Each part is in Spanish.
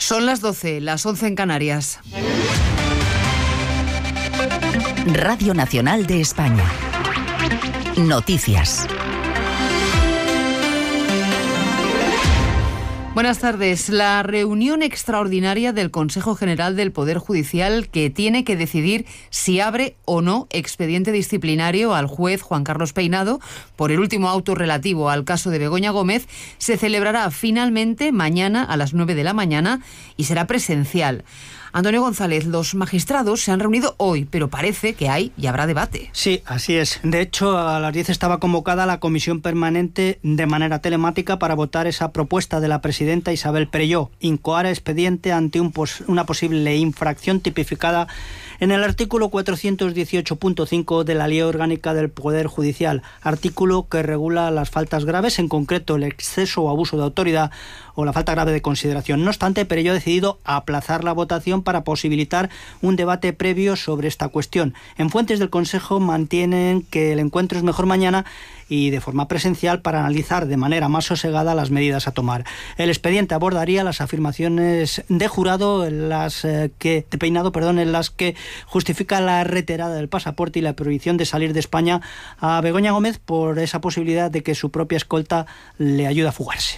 Son las 12, las 11 en Canarias. Radio Nacional de España. Noticias. Buenas tardes. La reunión extraordinaria del Consejo General del Poder Judicial, que tiene que decidir si abre o no expediente disciplinario al juez Juan Carlos Peinado por el último auto relativo al caso de Begoña Gómez, se celebrará finalmente mañana a las 9 de la mañana y será presencial. Antonio González, los magistrados se han reunido hoy, pero parece que hay y habrá debate. Sí, así es. De hecho, a las 10 estaba convocada la comisión permanente de manera telemática para votar esa propuesta de la presidenta Isabel Perelló, incoar expediente ante una posible infracción tipificada en el artículo 418.5 de la Ley Orgánica del Poder Judicial, artículo que regula las faltas graves, en concreto el exceso o abuso de autoridad o la falta grave de consideración. No obstante, Perelló ha decidido aplazar la votación para posibilitar un debate previo sobre esta cuestión. En fuentes del Consejo mantienen que el encuentro es mejor mañana y de forma presencial para analizar de manera más sosegada las medidas a tomar. El expediente abordaría las afirmaciones de jurado en las que justifica la retirada del pasaporte y la prohibición de salir de España a Begoña Gómez por esa posibilidad de que su propia escolta le ayude a fugarse.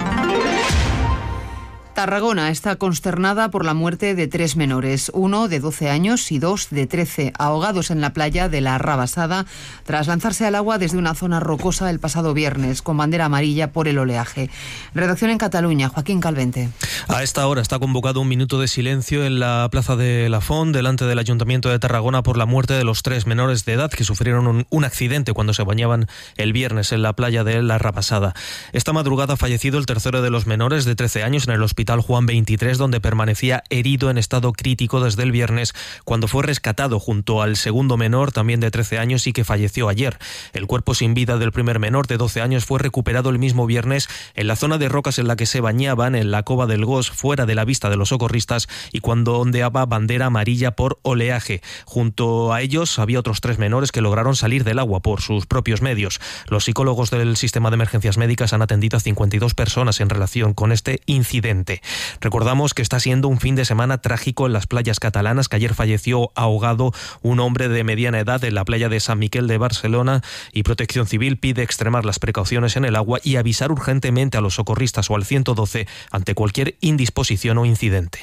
Tarragona está consternada por la muerte de 3 menores, uno de 12 años y 2 de 13, ahogados en la playa de la Rabasada tras lanzarse al agua desde una zona rocosa el pasado viernes, con bandera amarilla por el oleaje. Redacción en Cataluña, Joaquín Calvente. A esta hora está convocado un minuto de silencio en la plaza de la Font, delante del Ayuntamiento de Tarragona, por la muerte de los 3 menores de edad que sufrieron un accidente cuando se bañaban el viernes en la playa de la Rabasada. Esta madrugada ha fallecido el tercero de los menores, de 13 años, en el Hospital Juan 23, donde permanecía herido en estado crítico desde el viernes, cuando fue rescatado junto al segundo menor, también de 13 años, y que falleció ayer. El cuerpo sin vida del primer menor, de 12 años, fue recuperado el mismo viernes en la zona de rocas en la que se bañaban, en la Cova del Gos, fuera de la vista de los socorristas, y cuando ondeaba bandera amarilla por oleaje. Junto a ellos había otros 3 menores que lograron salir del agua por sus propios medios. Los psicólogos del sistema de emergencias médicas han atendido a 52 personas en relación con este incidente. Recordamos que está siendo un fin de semana trágico en las playas catalanas, que ayer falleció ahogado un hombre de mediana edad en la playa de San Miquel de Barcelona, y Protección Civil pide extremar las precauciones en el agua y avisar urgentemente a los socorristas o al 112 ante cualquier indisposición o incidente.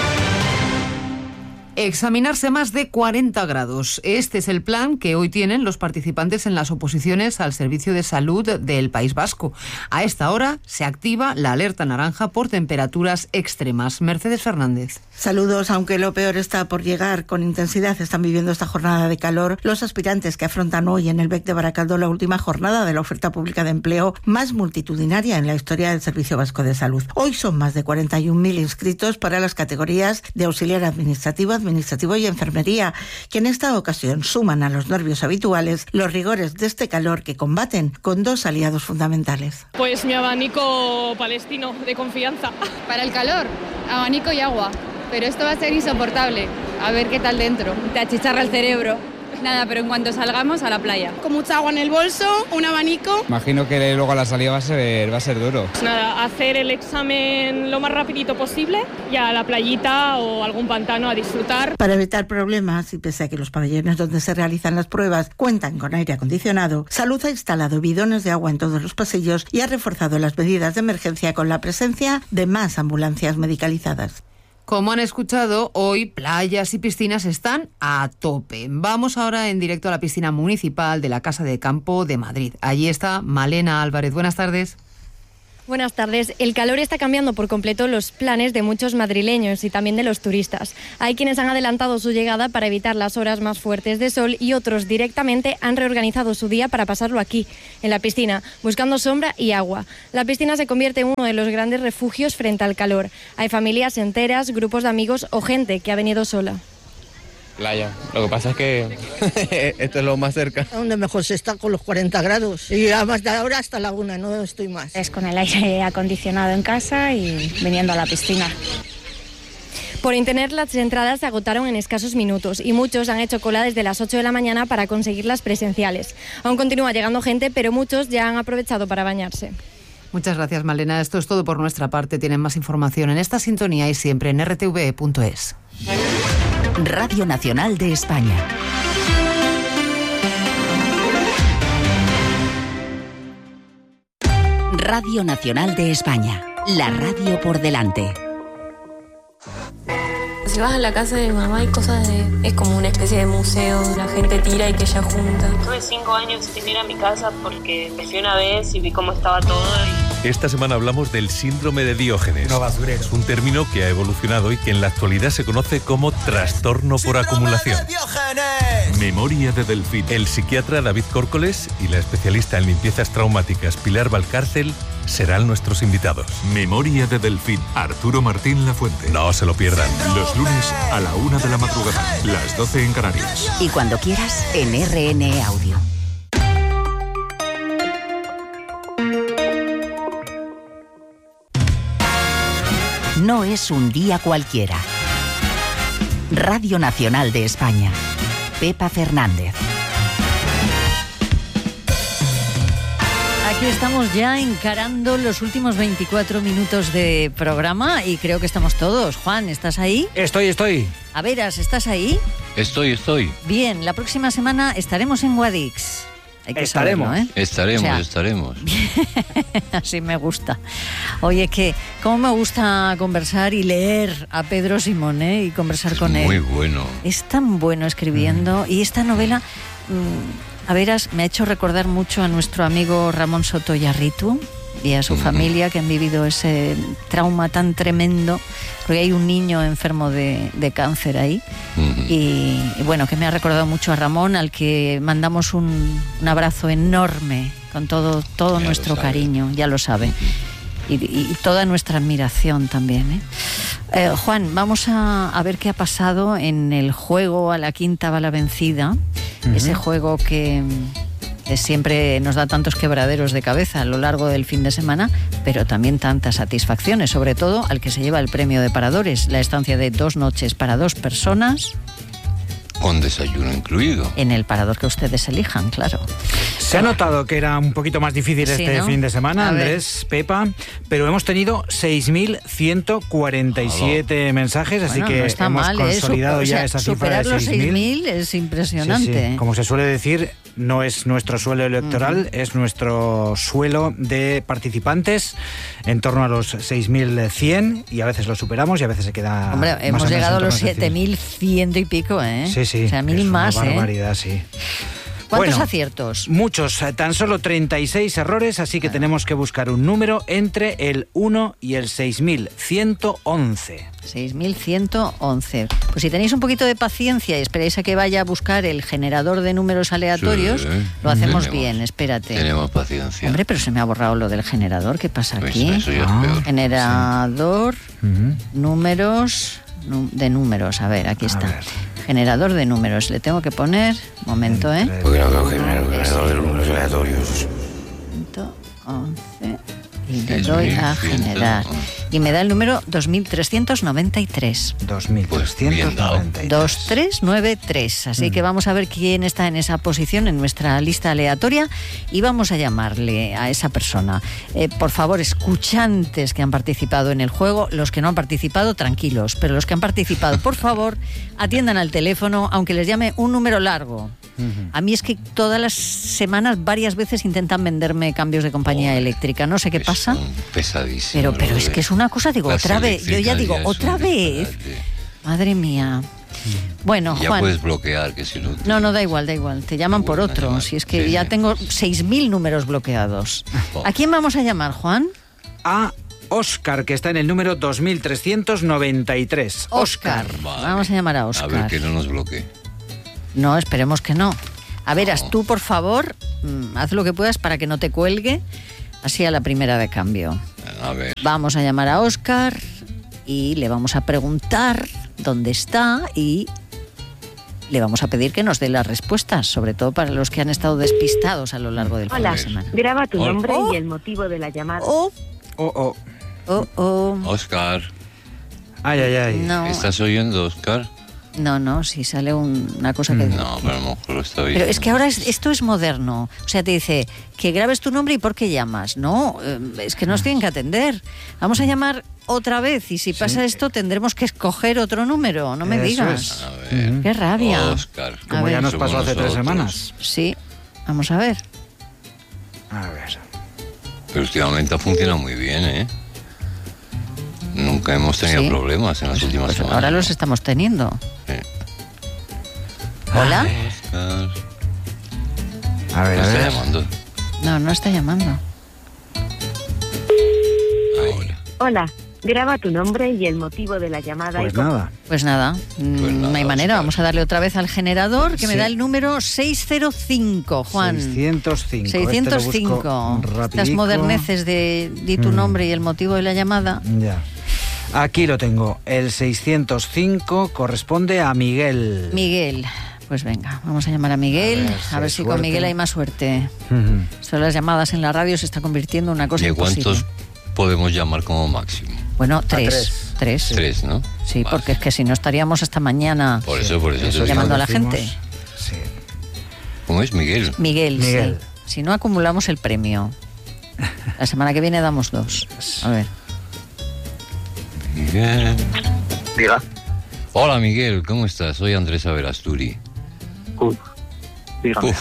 Examinarse más de 40 grados. Este es el plan que hoy tienen los participantes en las oposiciones al Servicio de Salud del País Vasco. A esta hora se activa la alerta naranja por temperaturas extremas. Mercedes Fernández. Saludos. Aunque lo peor está por llegar, con intensidad están viviendo esta jornada de calor los aspirantes que afrontan hoy en el BEC de Baracaldo la última jornada de la oferta pública de empleo más multitudinaria en la historia del Servicio Vasco de Salud. Hoy son más de 41.000 inscritos para las categorías de auxiliar administrativo y enfermería, que en esta ocasión suman a los nervios habituales los rigores de este calor que combaten con 2 aliados fundamentales. Pues mi abanico palestino de confianza. Para el calor, abanico y agua, pero esto va a ser insoportable. A ver qué tal dentro. Te achicharra el cerebro. Nada, pero en cuanto salgamos, a la playa. Con mucha agua en el bolso, un abanico. Imagino que luego a la salida va a ser duro. Nada, hacer el examen lo más rapidito posible y a la playita o algún pantano a disfrutar. Para evitar problemas, y pese a que los pabellones donde se realizan las pruebas cuentan con aire acondicionado, Salud ha instalado bidones de agua en todos los pasillos y ha reforzado las medidas de emergencia con la presencia de más ambulancias medicalizadas. Como han escuchado, hoy playas y piscinas están a tope. Vamos ahora en directo a la piscina municipal de la Casa de Campo de Madrid. Allí está Malena Álvarez. Buenas tardes. Buenas tardes. El calor está cambiando por completo los planes de muchos madrileños y también de los turistas. Hay quienes han adelantado su llegada para evitar las horas más fuertes de sol y otros directamente han reorganizado su día para pasarlo aquí, en la piscina, buscando sombra y agua. La piscina se convierte en uno de los grandes refugios frente al calor. Hay familias enteras, grupos de amigos o gente que ha venido sola. Playa. Lo que pasa es que esto es lo más cerca. Donde mejor se está con los 40 grados. Y además de ahora hasta la 1, no estoy más. Es con el aire acondicionado en casa y viniendo a la piscina. Por internet las entradas se agotaron en escasos minutos y muchos han hecho cola desde las 8 de la mañana para conseguir las presenciales. Aún continúa llegando gente, pero muchos ya han aprovechado para bañarse. Muchas gracias, Malena. Esto es todo por nuestra parte. Tienen más información en esta sintonía y siempre en rtve.es. Radio Nacional de España. Radio Nacional de España. La radio por delante. Si vas a la casa de mi mamá hay cosas es como una especie de museo, la gente tira y que ella junta. Tuve 5 años sin ir a mi casa porque me fui una vez y vi cómo estaba todo. Esta semana hablamos del síndrome de Diógenes. No basurero. Es un término que ha evolucionado y que en la actualidad se conoce como trastorno por acumulación. Memoria de Delfín. El psiquiatra David Córcoles y la especialista en limpiezas traumáticas Pilar Valcárcel serán nuestros invitados. Memoria de Delfín. Arturo Martín Lafuente. No se lo pierdan. Los lunes a la 1 de la madrugada, las 12 en Canarias. Y cuando quieras, en RN Audio. No es un día cualquiera. Radio Nacional de España. Pepa Fernández. Aquí estamos ya encarando los últimos 24 minutos de programa y creo que estamos todos. Juan, ¿estás ahí? Estoy. A veras, ¿estás ahí? Estoy. Bien, la próxima semana estaremos en Guadix. Hay que estaremos. Saberlo, ¿eh? Estaremos. Así me gusta. Oye, que cómo me gusta conversar y leer a Pedro Simón, ¿eh? Y conversar con él. Muy bueno. Es tan bueno escribiendo. Y esta novela, a veras, me ha hecho recordar mucho a nuestro amigo Ramón Soto Yarritu y a su familia, que han vivido ese trauma tan tremendo, porque hay un niño enfermo de cáncer ahí. Y bueno, que me ha recordado mucho a Ramón, al que mandamos un abrazo enorme, con todo nuestro cariño, ya lo sabe. Y toda nuestra admiración también, ¿eh? Juan, vamos a ver qué ha pasado en el juego a la quinta bala vencida, ese juego que siempre nos da tantos quebraderos de cabeza a lo largo del fin de semana, pero también tantas satisfacciones, sobre todo al que se lleva el premio de Paradores, la estancia de 2 noches para 2 personas. Con desayuno incluido. En el parador que ustedes elijan, claro. Se ha notado que era un poquito más difícil este fin de semana, Andrés, Pepa, pero hemos tenido 6.147 mensajes, así que no está hemos mal, consolidado ya esa cifra de 6.000. Superar los 6.000 es impresionante. Sí. Como se suele decir, no es nuestro suelo electoral, es nuestro suelo de participantes, en torno a los 6.100, y a veces lo superamos y a veces se queda. Hombre, hemos llegado a los 7.100 y pico, ¿eh? Sí. O sea, 1.000 más, una barbaridad, sí. ¿Cuántos aciertos? Muchos, tan solo 36 errores, así que tenemos que buscar un número entre el 1 y el 6.111. 6.111. Pues si tenéis un poquito de paciencia y esperáis a que vaya a buscar el generador de números aleatorios, lo hacemos bien, espérate. Tenemos paciencia. Hombre, pero se me ha borrado lo del generador, ¿qué pasa aquí? Eso ya es peor. Generador, números, de números, a ver, aquí está. Generador de números, le tengo que poner, momento, ¿eh? Generador de números aleatorios. 111 y le doy a generar. Y me da el número 2393. 2393. 2393. Así que vamos a ver quién está en esa posición en nuestra lista aleatoria y vamos a llamarle a esa persona. Por favor, escuchantes que han participado en el juego, los que no han participado, tranquilos, pero los que han participado, por favor, atiendan al teléfono, aunque les llame un número largo. A mí es que todas las semanas, varias veces intentan venderme cambios de compañía eléctrica. No sé qué pasa. Pesadísimo. Pero es que es una cosa, digo, otra vez. Yo ya digo, otra vez. Madre mía. Bueno, ya Juan. Puedes bloquear, que si no. No, da igual. Te llaman por otro. Si es que ya tengo 6.000 números bloqueados. ¿A quién vamos a llamar, Juan? A Óscar, que está en el número 2393. Óscar. Vale. Vamos a llamar a Óscar. A ver, que no nos bloquee. No, esperemos que no. A veras, tú, por favor, haz lo que puedas para que no te cuelgue, así a la primera de cambio. A ver. Vamos a llamar a Óscar y le vamos a preguntar dónde está y le vamos a pedir que nos dé las respuestas, sobre todo para los que han estado despistados a lo largo del fin de semana. Graba tu nombre y el motivo de la llamada. Óscar. Ay. No. ¿Estás oyendo, Óscar? No, si sale una cosa que... No, pero a lo mejor lo está bien. Pero es que ahora esto es moderno. O sea, te dice que grabes tu nombre y por qué llamas. No, es que nos tienen que atender. Vamos a llamar otra vez y si pasa esto tendremos que escoger otro número. No me digas. A ver. Qué rabia. Oscar. Como ya nos pasó hace 3 semanas. Sí, vamos a ver. A ver. Pero últimamente ha funcionado muy bien, ¿eh? Nunca hemos tenido problemas en las últimas semanas. Ahora los estamos teniendo. Sí. ¿Hola? Oscar. A ver, ¿No está llamando? No está llamando. Ahora. Hola, graba tu nombre y el motivo de la llamada. Pues nada. No hay manera. Vamos a darle otra vez al generador que me da el número 605, Juan. 605. 605. Estas moderneces de di tu nombre y el motivo de la llamada. Ya. Aquí lo tengo. El 605 corresponde a Miguel. Miguel. Pues venga, vamos a llamar a Miguel. A ver si con Miguel hay más suerte. Son las llamadas en la radio se está convirtiendo en una cosa imposible. ¿Cuántos podemos llamar como máximo? Bueno, 3. 3, ¿no? Sí, porque es que si no estaríamos hasta mañana por eso llamando a la gente. Sí. ¿Cómo es? Miguel. Miguel. Sí. Si no acumulamos el premio. La semana que viene damos 2. A ver. Miguel. Diga. Hola, Miguel, ¿cómo estás? Soy Andrés Averasturi. Dígame.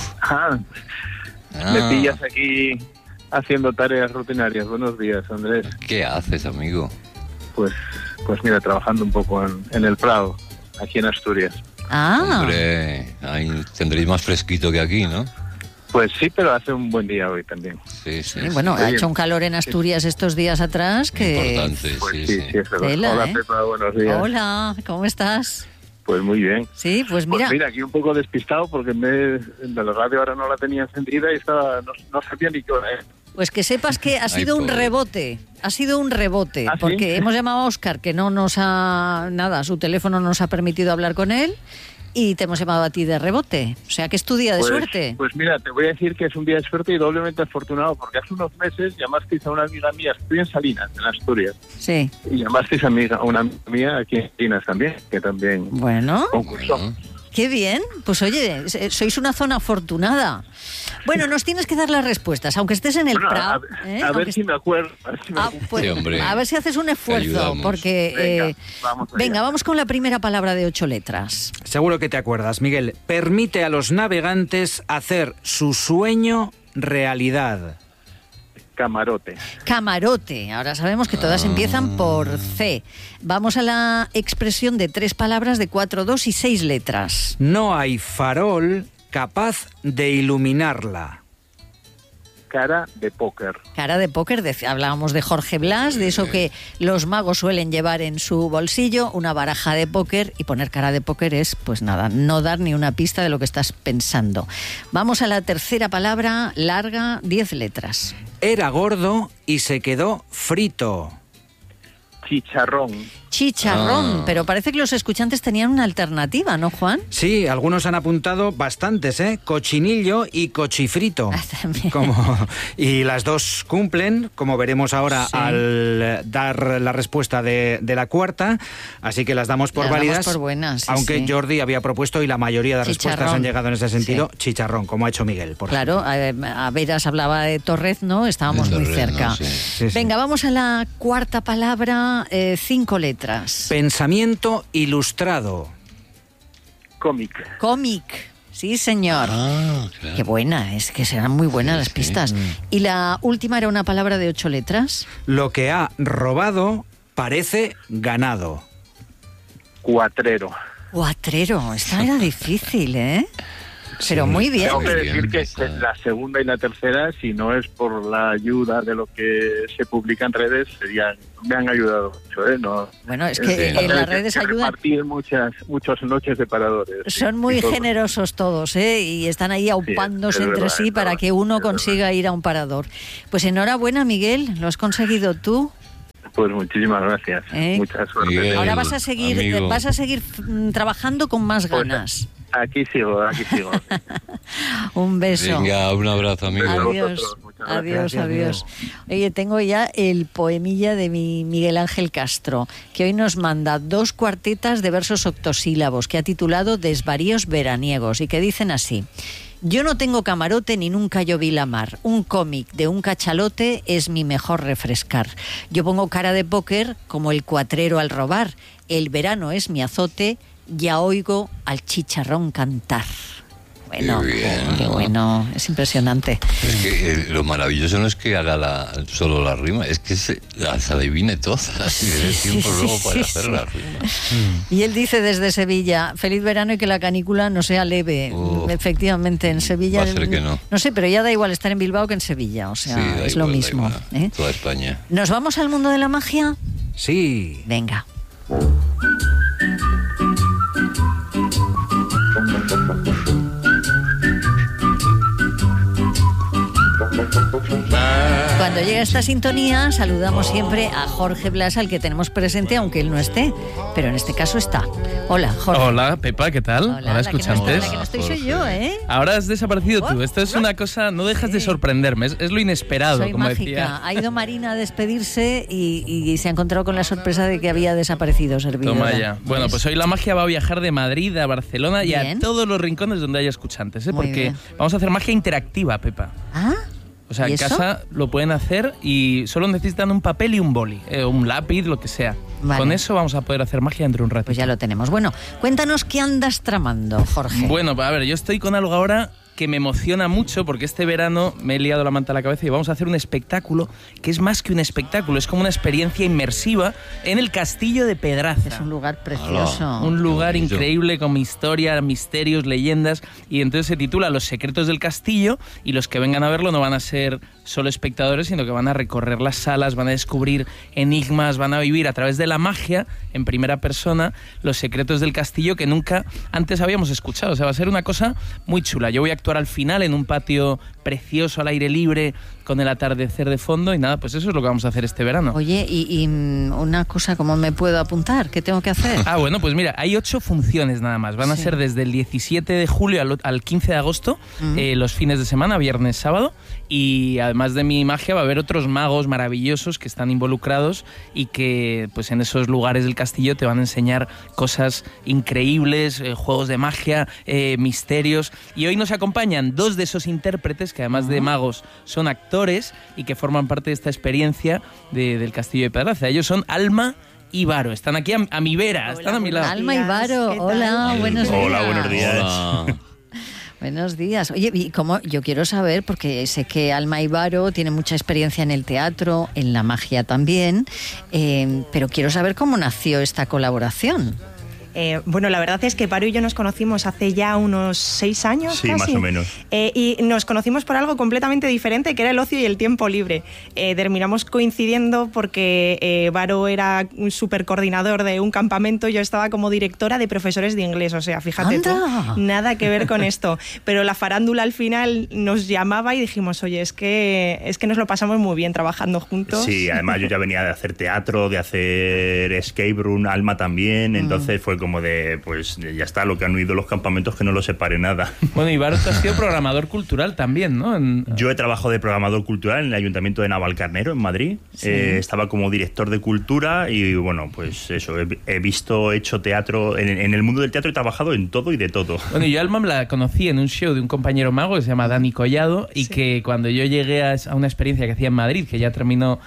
Me pillas aquí haciendo tareas rutinarias. Buenos días, Andrés. ¿Qué haces, amigo? Pues mira, trabajando un poco en el Prado, aquí en Asturias. Hombre, ahí tendréis más fresquito que aquí, ¿no? Pues sí, pero hace un buen día hoy también. Sí. Bueno, ha hecho un calor en Asturias estos días atrás que... Importante, pues sí, es verdad. Hola, Pepa, buenos días. Hola, ¿cómo estás? Pues muy bien. Sí, pues mira. Pues mira, aquí un poco despistado porque de la radio ahora no la tenía encendida y no sabía ni qué hora era. Pues que sepas que ha sido un rebote. Ha sido un rebote. ¿Ah, sí? Porque hemos llamado a Óscar, que no nos ha... Nada, su teléfono no nos ha permitido hablar con él. Y te hemos llamado a ti de rebote. O sea, que es tu día de suerte. Pues mira, te voy a decir que es un día de suerte y doblemente afortunado, porque hace unos meses llamasteis a una amiga mía, estoy en Salinas, en Asturias. Sí. Y llamasteis a una amiga mía aquí en Salinas también, que también concursó. Qué bien. Pues oye, sois una zona afortunada. Bueno, nos tienes que dar las respuestas, aunque estés en el Prado. A ver si me acuerdo. Pues, sí, hombre, a ver si haces un esfuerzo, porque... Venga, vamos con la primera palabra de 8 letras. Seguro que te acuerdas, Miguel. Permite a los navegantes hacer su sueño realidad. Camarote. Camarote. Ahora sabemos que todas empiezan por C. Vamos a la expresión de 3 palabras de 4, 2 y 6 letras. No hay farol capaz de iluminarla. Cara de póker. Cara de póker, hablábamos de Jorge Blas, de eso que los magos suelen llevar en su bolsillo, una baraja de póker, y poner cara de póker es, pues nada, no dar ni una pista de lo que estás pensando. Vamos a la tercera palabra, larga, 10 letras. Era gordo y se quedó frito. Chicharrón, pero parece que los escuchantes tenían una alternativa, ¿no, Juan? Sí, algunos han apuntado bastantes, cochinillo y cochifrito. Y las dos cumplen, como veremos ahora al dar la respuesta de la cuarta, así que las damos por válidas. Damos por buenas, aunque Jordi había propuesto y la mayoría de respuestas han llegado en ese sentido, chicharrón, como ha hecho Miguel, por ejemplo. A Veras hablaba de Torrez, ¿no? Estábamos muy cerca. Venga, vamos a la cuarta palabra. 5 letras. Pensamiento ilustrado. Cómic. Sí, señor. Claro. Qué buena, es que serán muy buenas las pistas. Y la última era una palabra de 8 letras. Lo que ha robado parece ganado. Cuatrero. Esta era difícil, ¿eh? Pero muy bien. Tengo que decir que la segunda y la tercera, si no es por la ayuda de lo que se publica en redes, me han ayudado mucho, ¿eh? Bueno, es que en las redes ayudan. Repartir muchas noches de paradores. Son muy generosos todos, ¿eh? Y están ahí aupándose entre sí para que uno consiga ir a un parador. Pues enhorabuena, Miguel, lo has conseguido tú. Pues muchísimas gracias. Mucha suerte. Miguel, ahora vas a seguir trabajando con más ganas. Aquí sigo. Un beso. Venga, un abrazo, amigo. Adiós. Adiós, adiós. Oye, tengo ya el poemilla de mi Miguel Ángel Castro, que hoy nos manda 2 cuartetas de versos octosílabos, que ha titulado Desvaríos veraniegos, y que dicen así: yo no tengo camarote ni nunca yo vi la mar. Un cómic de un cachalote es mi mejor refrescar. Yo pongo cara de póker como el cuatrero al robar. El verano es mi azote, ya oigo al chicharrón cantar. Bueno, qué bueno, es impresionante. Es que lo maravilloso no es que haga solo la rima, es que las adivine todas y dé tiempo luego para hacer la rima. Y él dice desde Sevilla: feliz verano y que la canícula no sea leve. Efectivamente, en Sevilla... Va a ser que no. No sé, pero ya da igual estar en Bilbao que en Sevilla, o sea, sí, es igual, lo mismo. Toda España. ¿Nos vamos al mundo de la magia? Sí. Venga. Cuando llega esta sintonía, saludamos siempre a Jorge Blas, al que tenemos presente, aunque él no esté, pero en este caso está. Hola, Jorge. Hola, Pepa, ¿qué tal? Hola, escuchantes. La que no estoy soy yo, ¿eh? Ahora has desaparecido tú. Esto es una cosa, no dejas de sorprenderme, es lo inesperado, soy como mágica. decía. Ha ido Marina a despedirse y se ha encontrado con la sorpresa de que había desaparecido servidora. Toma ya. Bueno, pues hoy la magia va a viajar de Madrid a Barcelona y a todos los rincones donde haya escuchantes, ¿eh? Porque vamos a hacer magia interactiva, Pepa. ¿Ah? O sea, en casa lo pueden hacer y solo necesitan un papel y un boli, un lápiz, lo que sea. Vale. Con eso vamos a poder hacer magia dentro de un rato. Pues ya lo tenemos. Bueno, cuéntanos qué andas tramando, Jorge. Bueno, a ver, yo estoy con algo ahora que me emociona mucho porque este verano me he liado la manta a la cabeza y vamos a hacer un espectáculo que es más que un espectáculo, es como una experiencia inmersiva en el Castillo de Pedraza. Es un lugar precioso. Un lugar increíble con historia, misterios, leyendas, y entonces se titula Los secretos del castillo, y los que vengan a verlo no van a ser solo espectadores, sino que van a recorrer las salas, van a descubrir enigmas, van a vivir a través de la magia en primera persona los secretos del castillo que nunca antes habíamos escuchado. O sea, va a ser una cosa muy chula. Yo voy a actuar al final en un patio precioso al aire libre con el atardecer de fondo y nada, pues eso es lo que vamos a hacer este verano. Oye, y una cosa, ¿cómo me puedo apuntar? ¿Qué tengo que hacer? Ah, bueno, pues mira, hay 8 funciones nada más. Van a ser desde el 17 de julio al 15 de agosto, los fines de semana, viernes, sábado, y además de mi magia va a haber otros magos maravillosos que están involucrados y que pues en esos lugares del castillo te van a enseñar cosas increíbles, juegos de magia, misterios, y hoy nos acompañan 2 de esos intérpretes que además de magos son actores y que forman parte de esta experiencia del Castillo de Pedraza. Ellos son Alma y Varo. Están aquí a mi vera, están a mi lado. Alma y Varo, hola, buenos días. Hola, buenos días. Hola. Buenos días. Oye, y como yo quiero saber, porque sé que Alma y Varo tienen mucha experiencia en el teatro, en la magia también, pero quiero saber cómo nació esta colaboración. Bueno, la verdad es que Varo y yo nos conocimos hace ya unos 6 años. Sí, casi. más o menos. Y nos conocimos por algo completamente diferente, que era el ocio y el tiempo libre. Terminamos coincidiendo porque Varo era un súper coordinador de un campamento y yo estaba como directora de profesores de inglés. O sea, fíjate tú, nada que ver con esto. Pero la farándula al final nos llamaba y dijimos, oye, es que nos lo pasamos muy bien trabajando juntos. Sí, además yo ya venía de hacer teatro, de hacer escape room, Alma también, entonces fue como de, pues ya está, lo que han oído los campamentos, que no lo separe nada. Bueno, y Varo, tú has sido programador cultural también, ¿no? Yo he trabajado de programador cultural en el Ayuntamiento de Navalcarnero, en Madrid. Sí. Estaba como director de cultura y, bueno, pues eso, he hecho teatro, en el mundo del teatro he trabajado en todo y de todo. Bueno, yo Alma la conocí en un show de un compañero mago que se llama Dani Collado y que cuando yo llegué a una experiencia que hacía en Madrid, que ya terminó,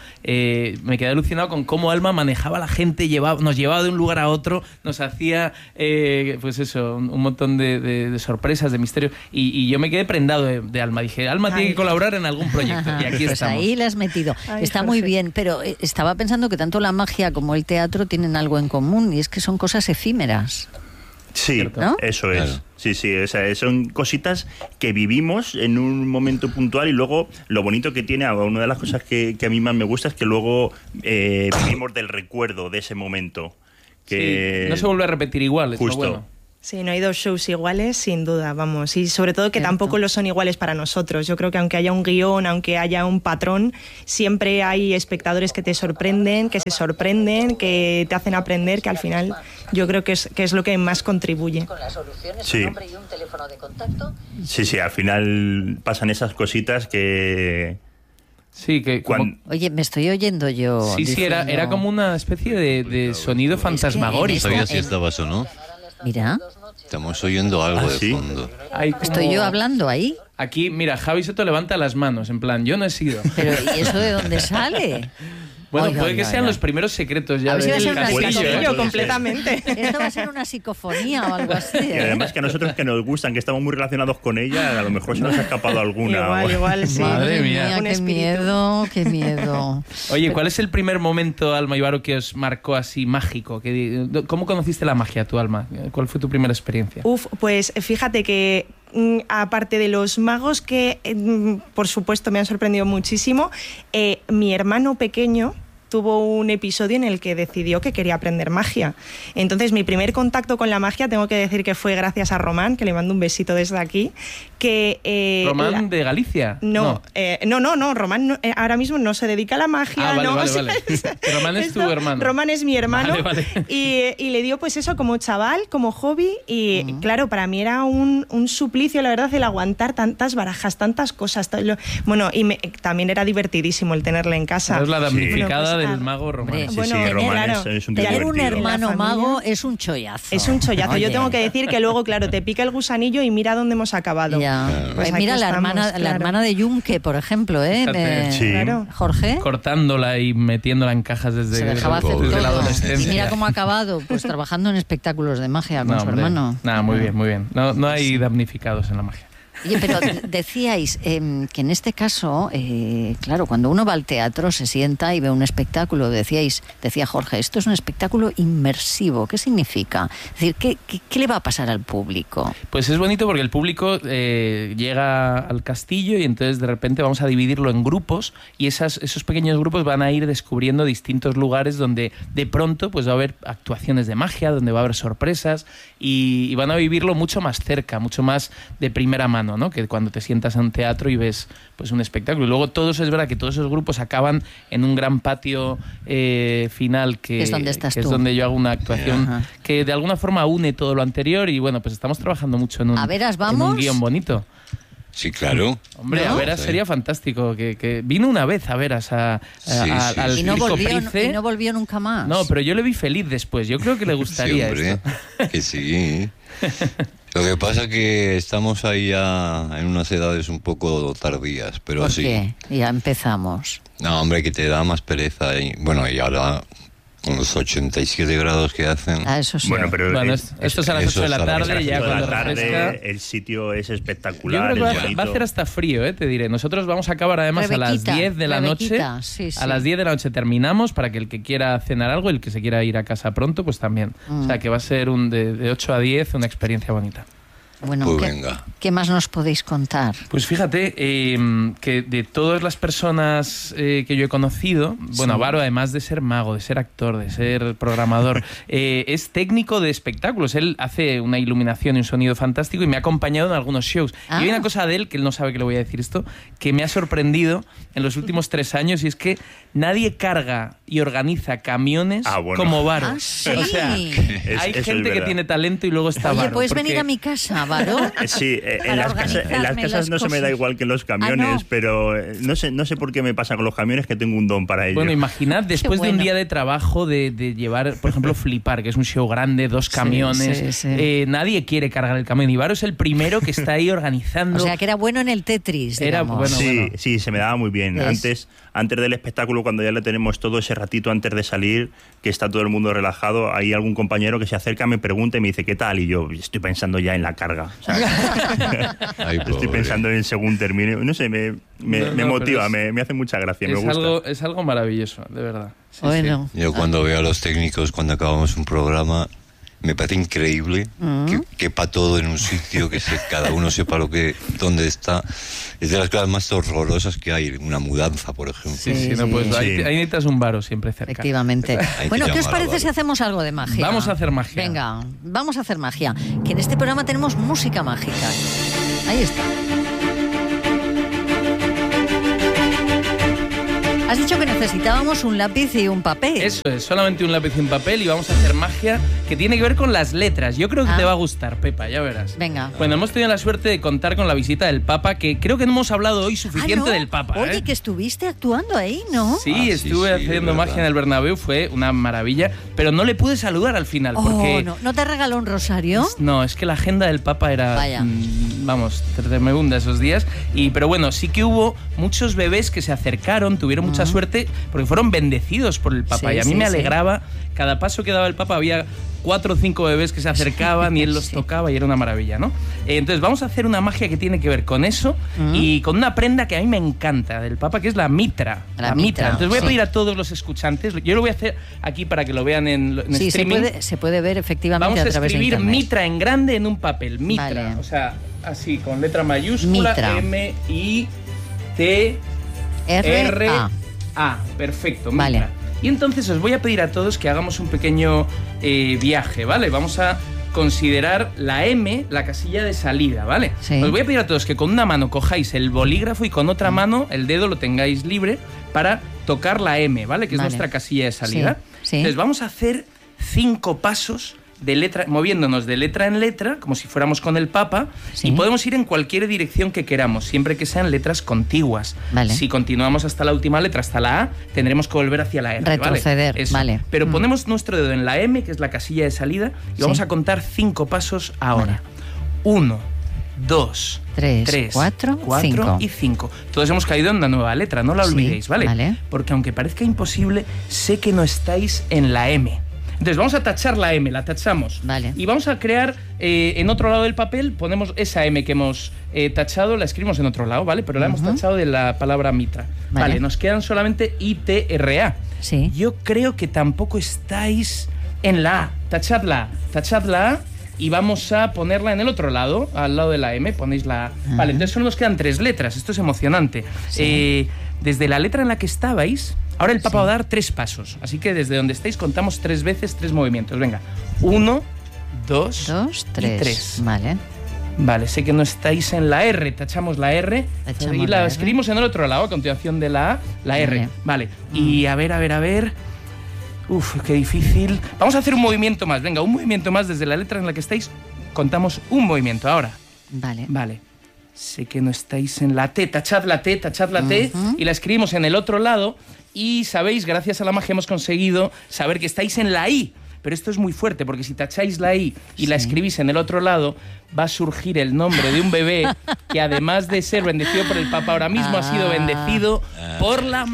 me quedé alucinado con cómo Alma manejaba a la gente, nos llevaba de un lugar a otro, nos hacía pues eso, un montón de sorpresas, de misterios, y yo me quedé prendado de Alma. Dije, Alma tiene que colaborar en algún proyecto, y aquí pues estamos. Ahí la has metido. Está Jorge. Muy bien, pero estaba pensando que tanto la magia como el teatro tienen algo en común, y es que son cosas efímeras. Sí, ¿no? Eso es. Claro. Sí, o sea, son cositas que vivimos en un momento puntual y luego lo bonito que tiene, una de las cosas que a mí más me gusta es que luego vivimos del recuerdo de ese momento. Que sí, no se vuelve a repetir igual, es lo bueno. Sí, no hay 2 shows iguales, sin duda, vamos. Y sobre todo que tampoco lo son iguales para nosotros. Yo creo que aunque haya un guión, aunque haya un patrón, siempre hay espectadores que te sorprenden, que se sorprenden, que te hacen aprender, que al final yo creo que es lo que más contribuye. Con las soluciones, sí. Un nombre y un teléfono de contacto. Sí, al final pasan esas cositas que Sí, que Oye, me estoy oyendo yo. Sí, diciendo... era como una especie de sonido fantasmagórico. ¿Sabías si estabas o no? Mira. Estamos oyendo algo de fondo. ¿Estoy yo hablando ahí? Aquí, mira, Javi Soto levanta las manos, en plan, yo no he sido. Pero, ¿y eso de dónde sale? Bueno, puede que sean los primeros secretos ya del castillo. Completamente. Esto va a ser una psicofonía o algo así. Y además que a nosotros que nos gustan, que estamos muy relacionados con ella, a lo mejor se nos ha escapado alguna. Igual, sí. Madre mía. Qué miedo. Oye, ¿cuál es el primer momento, Alma y Varo, que os marcó así mágico? ¿Cómo conociste la magia, tu Alma? ¿Cuál fue tu primera experiencia? Pues fíjate que aparte de los magos que por supuesto me han sorprendido muchísimo, mi hermano pequeño tuvo un episodio en el que decidió que quería aprender magia. Entonces, mi primer contacto con la magia, tengo que decir que fue gracias a Román, que le mando un besito desde aquí. ¿Román de Galicia? No, Román ahora mismo no se dedica a la magia. Vale. Pero Román es tu hermano. Román es mi hermano. Vale. Y le dio pues eso como chaval, como hobby. Y claro, para mí era un suplicio, la verdad, el aguantar tantas barajas, tantas cosas. Bueno, y también era divertidísimo el tenerle en casa. Es la damnificada del mago Román. Román es un tener un hermano mago es un chollazo. Es un chollazo. Yo tengo que decir que luego, claro, te pica el gusanillo y mira dónde hemos acabado. Pues mira, la hermana de Yunque, por ejemplo, Jorge. Cortándola y metiéndola en cajas desde la adolescencia. Y mira cómo ha acabado, pues trabajando en espectáculos de magia con su hermano. Muy bien. No hay damnificados en la magia. Oye, pero decíais que en este caso, claro, cuando uno va al teatro, se sienta y ve un espectáculo, decía Jorge, esto es un espectáculo inmersivo. ¿Qué significa? Es decir, ¿qué le va a pasar al público? Pues es bonito porque el público llega al castillo y entonces de repente vamos a dividirlo en grupos y esos pequeños grupos van a ir descubriendo distintos lugares donde de pronto pues va a haber actuaciones de magia, donde va a haber sorpresas y van a vivirlo mucho más cerca, mucho más de primera mano, ¿no? Que cuando te sientas en un teatro y ves pues un espectáculo. Y luego es verdad que todos esos grupos acaban en un gran patio final que es donde yo hago una actuación que de alguna forma une todo lo anterior y bueno, pues estamos trabajando mucho en un guión bonito. Sí, claro. Hombre, a Veras sería fantástico. Que vino una vez a Veras al Circo Price. Y no volvió nunca más. No, pero yo le vi feliz después. Yo creo que le gustaría esto. Que sí. Lo que pasa es que estamos ahí ya en unas edades un poco tardías, pero ¿Por sí. qué? Ya empezamos. No, hombre, que te da más pereza. Y ahora con los 87 grados que hacen. Eso sí. Bueno, pero esto es a las 8 de la tarde y ya cuando refresca. El sitio es espectacular. Yo creo que va a hacer hasta frío, te diré. Nosotros vamos a acabar además a las 10 de la noche. Sí. A las 10 de la noche terminamos para que el que quiera cenar algo, el que se quiera ir a casa pronto, pues también. O sea, que va a ser de 8 a 10 una experiencia bonita. Bueno, pues venga. ¿Qué más nos podéis contar? Pues fíjate que de todas las personas que yo he conocido, bueno, Varo, además de ser mago, de ser actor, de ser programador, es técnico de espectáculos. Él hace una iluminación y un sonido fantástico y me ha acompañado en algunos shows. Y hay una cosa de él, que él no sabe que le voy a decir esto, que me ha sorprendido en los últimos 3 años y es que nadie carga y organiza camiones como Varo. ¿Sí? O sea, hay gente que tiene talento y luego está Varo. Oye, ¿puedes venir a mi casa, Varo? Sí, en las casas no se me da igual que en los camiones, pero no sé por qué me pasa con los camiones que tengo un don para ello. Bueno, imaginad, después de un día de trabajo de llevar, por ejemplo, Flipar, que es un show grande, 2 camiones, nadie quiere cargar el camión y Varo es el primero que está ahí organizando. O sea, que era bueno en el Tetris, digamos. Sí, se me daba muy bien. Antes del espectáculo, cuando ya le tenemos todo ese ratito antes de salir, que está todo el mundo relajado, hay algún compañero que se acerca, me pregunta y me dice, ¿qué tal? Y yo estoy pensando ya en la carga. O sea, estoy pensando en según termine. No sé, me motiva, me hace mucha gracia, me gusta. Es algo maravilloso, de verdad. Bueno. Yo cuando veo a los técnicos, cuando acabamos un programa, me parece increíble que quepa todo en un sitio, que cada uno sepa dónde está. Es de las cosas más horrorosas que hay, una mudanza, por ejemplo. Ahí necesitas un Varo siempre cerca. Efectivamente. Bueno, ¿qué os parece si hacemos algo de magia? Vamos a hacer magia. Venga, vamos a hacer magia. Que en este programa tenemos música mágica. Ahí está. Has dicho que necesitábamos un lápiz y un papel. Eso es, solamente un lápiz y un papel y vamos a hacer magia que tiene que ver con las letras. Yo creo que te va a gustar, Pepa, ya verás. Venga. Bueno, hemos tenido la suerte de contar con la visita del Papa, que creo que no hemos hablado hoy suficiente del Papa. Oye, que estuviste actuando ahí, ¿no? Sí, estuve haciendo magia en el Bernabéu, fue una maravilla, pero no le pude saludar al final. Porque ¿No te regaló un rosario? No, es que la agenda del Papa era, vamos, tremenda esos días. Pero bueno, sí que hubo muchos bebés que se acercaron, tuvieron mucha suerte, porque fueron bendecidos por el Papa. Y a mí me alegraba, cada paso que daba el Papa había 4 o 5 bebés que se acercaban y él los tocaba y era una maravilla, ¿no? Entonces vamos a hacer una magia que tiene que ver con eso y con una prenda que a mí me encanta del Papa, que es la mitra. La mitra. Entonces voy a pedir a todos los escuchantes, yo lo voy a hacer aquí para que lo vean en streaming. Se puede ver efectivamente a través de internet. Vamos a escribir mitra en grande en un papel, mitra. Vale. O sea, así, con letra mayúscula, mitra. M-I-T-R-A. Perfecto, mitra. Vale. Y entonces os voy a pedir a todos que hagamos un pequeño viaje, ¿vale? Vamos a considerar la M, la casilla de salida, ¿vale? Sí. Os voy a pedir a todos que con una mano cojáis el bolígrafo y con otra mano el dedo lo tengáis libre para tocar la M, ¿vale? Que es nuestra casilla de salida. Sí. Entonces vamos a hacer 5 pasos de letra, moviéndonos de letra en letra, como si fuéramos con el Papa, y podemos ir en cualquier dirección que queramos, siempre que sean letras contiguas. Vale. Si continuamos hasta la última letra, hasta la A, tendremos que volver hacia la R. Retroceder, ¿vale? Pero ponemos nuestro dedo en la M, que es la casilla de salida, y vamos a contar 5 pasos ahora. 1, 2, 3, 4 y 5. Todos hemos caído en una nueva letra, no la olvidéis, ¿vale? Porque aunque parezca imposible, sé que no estáis en la M. Entonces vamos a tachar la M, la tachamos. Vale. Y vamos a crear, en otro lado del papel, ponemos esa M que hemos tachado, la escribimos en otro lado, ¿vale? Pero la hemos tachado de la palabra mitra. Vale, nos quedan solamente I-T-R-A. Sí. Yo creo que tampoco estáis en la A. Tachad la A y vamos a ponerla en el otro lado, al lado de la M, ponéis la A. Vale, entonces solo nos quedan 3 letras, esto es emocionante. Sí. Desde la letra en la que estabais, ahora el Papa va a dar 3 pasos, así que desde donde estáis contamos 3 veces 3 movimientos. Venga, 1, 2, 3. Vale, sé que no estáis en la R, tachamos la R y la escribimos en el otro lado, a continuación de la A, la R. Vale, y a ver. Uf, qué difícil. Vamos a hacer un movimiento más, venga, un movimiento más desde la letra en la que estáis, contamos un movimiento ahora. Vale. Sé que no estáis en la T, tachad la T y la escribimos en el otro lado y sabéis, gracias a la magia hemos conseguido saber que estáis en la I. Pero esto es muy fuerte porque si tacháis la I y la escribís en el otro lado, va a surgir el nombre de un bebé que además de ser bendecido por el Papa, ahora mismo ha sido bendecido por la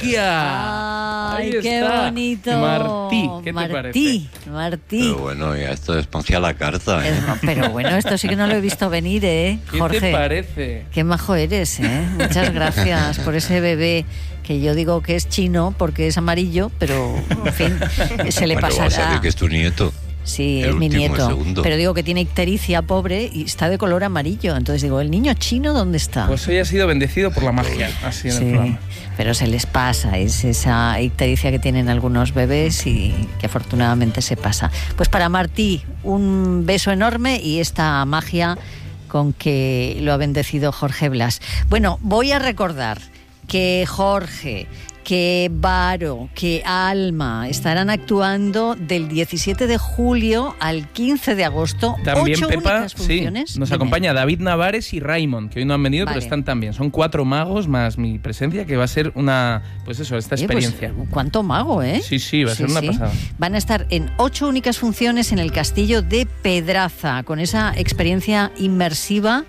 magia. ¡Ay, qué bonito! Martí, ¿qué te parece? Martí. Pero bueno, ya esto es poncia la carta, ¿eh? Pero bueno, esto sí que no lo he visto venir, ¿eh, Jorge? ¿Qué te parece? Qué majo eres, ¿eh? Muchas gracias por ese bebé que yo digo que es chino porque es amarillo, pero en fin, se le pasará. Vas a decir que es tu nieto. Sí, es mi nieto. Pero digo que tiene ictericia, pobre, y está de color amarillo. Entonces digo, ¿el niño chino dónde está? Pues hoy ha sido bendecido por la magia, así en el programa. Pero se les pasa, es esa ictericia que tienen algunos bebés y que afortunadamente se pasa. Pues para Martí, un beso enorme y esta magia con que lo ha bendecido Jorge Blas. Bueno, voy a recordar que Jorge, que Varo, que Alma estarán actuando del 17 de julio al 15 de agosto. También, 8 Pepa, únicas funciones. Sí, nos acompaña David Navares y Raymond, que hoy no han venido, pero están también. Son 4 magos más mi presencia, que va a ser una, pues eso, esta experiencia. Pues, ¿cuánto mago, eh? Sí, va a ser una pasada. Van a estar en 8 únicas funciones en el Castillo de Pedraza, con esa experiencia inmersiva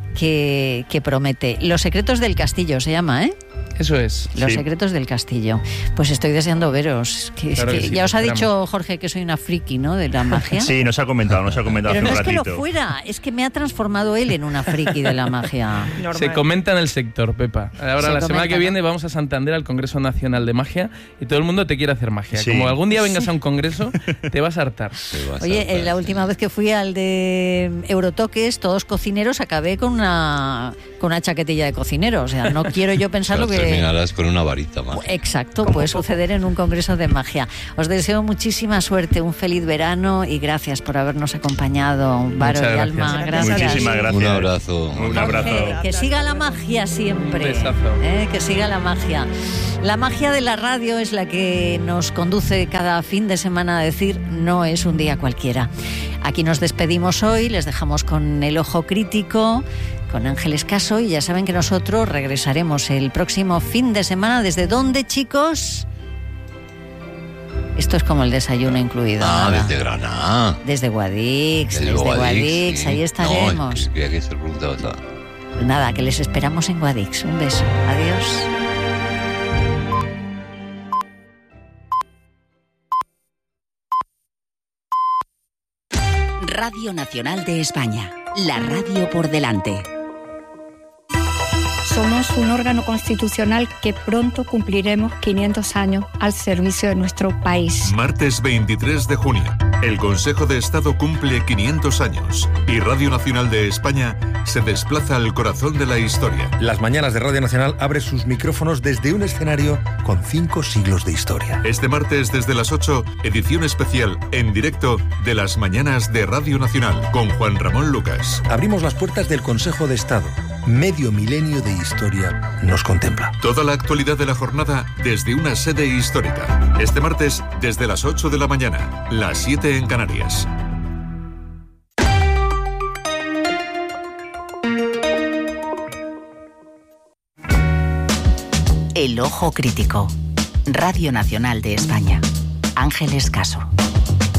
que promete. Los secretos del castillo se llama, ¿eh? Eso es. Los secretos del castillo. Pues estoy deseando veros. Claro que sí, ya os ha dicho Jorge que soy una friki, ¿no? De la magia. Sí, nos ha comentado Pero hace un ratito. Pero no es que lo fuera, es que me ha transformado él en una friki de la magia. Normal. Se comenta en el sector, Pepa. Ahora, la semana que viene vamos a Santander al Congreso Nacional de Magia y todo el mundo te quiere hacer magia. Sí. Como algún día vengas a un congreso, te vas a hartar. Oye, la última vez que fui al de Eurotoques, todos cocineros, acabé con una chaquetilla de cocinero. O sea, no quiero yo pensar lo que... Terminarás con una varita más. Exacto, puede suceder en un congreso de magia. Os deseo muchísima suerte, un feliz verano y gracias por habernos acompañado, Varo y Alma. Gracias. Muchísimas gracias. Un abrazo. Un abrazo. Que siga la magia siempre. Un besazo. Que siga la magia. La magia de la radio es la que nos conduce cada fin de semana a decir no es un día cualquiera. Aquí nos despedimos hoy, les dejamos con el ojo crítico, con Ángeles Caso, y ya saben que nosotros regresaremos el próximo fin de semana. ¿Desde dónde, chicos? Esto es como el desayuno incluido. Desde Granada. Desde Guadix, sí. Ahí estaremos. No, creía que se preguntaba otra. Pues nada, que les esperamos en Guadix. Un beso. Adiós. Radio Nacional de España. La radio por delante. Somos un órgano constitucional que pronto cumpliremos 500 años al servicio de nuestro país. Martes 23 de junio, el Consejo de Estado cumple 500 años y Radio Nacional de España se desplaza al corazón de la historia. Las mañanas de Radio Nacional abre sus micrófonos desde un escenario con 5 siglos de historia. Este martes desde las 8, edición especial en directo de las mañanas de Radio Nacional con Juan Ramón Lucas. Abrimos las puertas del Consejo de Estado. Medio milenio de historia nos contempla. Toda la actualidad de la jornada desde una sede histórica. Este martes desde las 8 de la mañana, las 7 en Canarias. El ojo crítico. Radio Nacional de España. Ángeles Caso.